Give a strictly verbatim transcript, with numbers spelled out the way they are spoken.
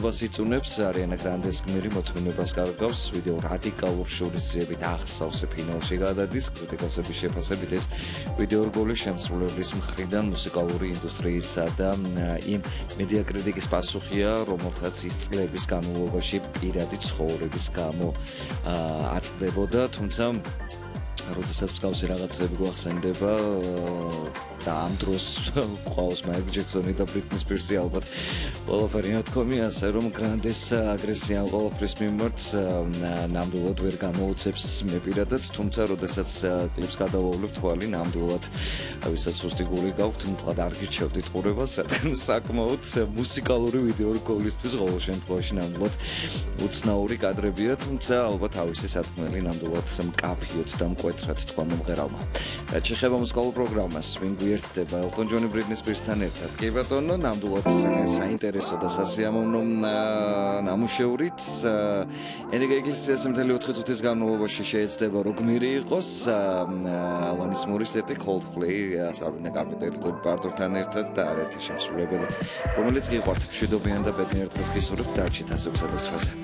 მშვიდობას იწუნებს, Ariana Grandes გმირი მოთმინებას კარგავს, ვიდეო რადიკალურ შურისძიებით ახსავს ფინალში გადადის, კრიტიკოსების შეფასებით ეს ვიდეო რგოლი შემსრულებლის მხრიდან მუსიკალური ინდუსტრიისა და იმ მედია კრიტიკის პასუხია, რომელთაც ის წლების განმავლობაში პირადი ცხოვრების გამო აწდებოდა, თუმცა როდესაც მსგავსი რაღაცები გვახსენდება და ამ დროს ყავს მაიკლ ჯექსონი და ბრიტნი სპირსი ალბათ ყველაფერი ნათქვამი ასე რომ გრანდეს აგრესია ამ ყველაფრის მიმართ ნამდვილად ვერ გამოუცემს მე პირადად თუმცა როდესაც კლიპს გადავავლებ თვალი ნამდვილად ვისაც სუსტი გული გაქვთ მთლად არ გირჩევდით ყურებას რადგან საკმაოდ მუსიკალური ვიდეო რგოლისთვის ყოველ შემთხვევაში ნამდვილად უცნაური კადრებია თუმცა ალბათ თავისი სათქმელი ნამდვილად მკაფიოდ და მკვეთრად თქვა მომღერალმა რაც შეეხება მუსიკალურ პროგრამას ვინ გვიერთდება ელტონ ჯონი ბრიტნი სპირსთან ერთად კი ბატონო ნამდვილად საინტერესო და სასიამოვნო ნამუშევრით ენრიკე იგლესიასი მთელი ოთხი წუთის განმავლობაში შეეცდება რომ გმირი იყოს ალანის მურის ერთი Coldplay სარვინა კაპიტელი ბარდორთან ერთად და არაერთი შემსრულებელი რომელიც გიყვართ მშვიდობიან და ბედნიერ დღეს გისურვებთ დარჩით ასე უსადაც ხაზე